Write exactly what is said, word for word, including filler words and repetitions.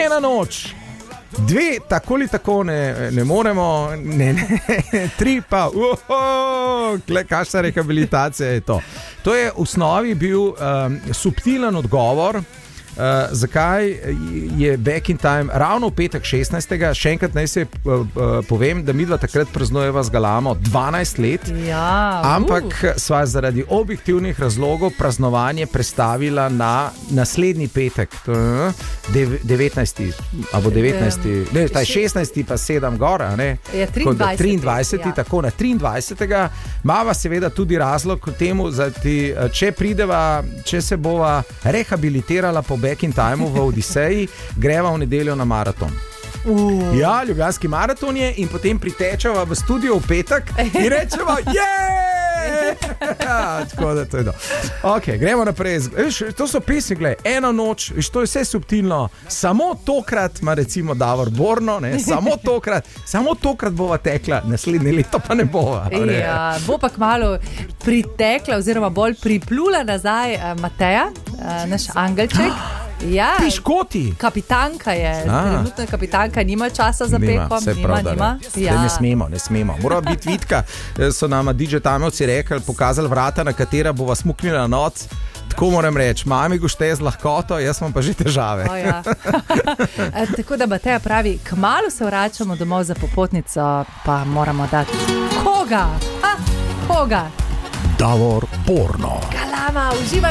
ena noč, dve, tako ali tako ne, ne moremo, ne, ne, tri pa, uho, kakšna rehabilitacija je to. To je v osnovi bil um, subtilen odgovor. Uh, zakaj je Back in Time ravno v petek šestnajstega Še enkrat naj se uh, uh, povem, da midva takrat praznujeva z Galamo dvanajst let, ja, ampak uh. sva zaradi objektivnih razlogov praznovanje prestavila na naslednji petek, devetnajsti ali devetnajsti ne, taj šestnajsti pa sedem gora, ne? Je triindvajseti triindvajseti Ja. Tako na triindvajsetega Mava seveda tudi razlog k temu, zati, če prideva, če se bova rehabilitirala po Back in Timeu v Odiseji, greva v nedeljo na maraton. Uh. Ja, ljubljanski maraton je in potem pritečeva v studio v petek in rečeva je! Tako da to je to. Ok, gremo naprej. Viš, to so pesmi, gledaj, eno noč, viš, to je vse subtilno. Samo tokrat ima recimo Davor Borno, ne, samo tokrat, samo tokrat bova tekla, naslednje leto pa ne bova. Ne? Ja, bo pa kmalu pritekla oziroma bolj priplula nazaj uh, Mateja, uh, naš angelček. Ja, Piškoti. Kapitanka je, trenutna kapitanka, nima časa za pekom, nima, nima. Ja. Ne smemo, ne smemo. Mora biti vidka, so nama D J Tamovci rekli, pokazali vrata, na katera bova smuknila noc. Tako moram reči, mami gošte z lahkoto, jaz imam pa že težave. O, ja. e, tako da Mateja pravi, kmalu se vračamo domov za popotnico, pa moramo dati koga? Ha? Koga? Davor Borno. Galama, uživaj.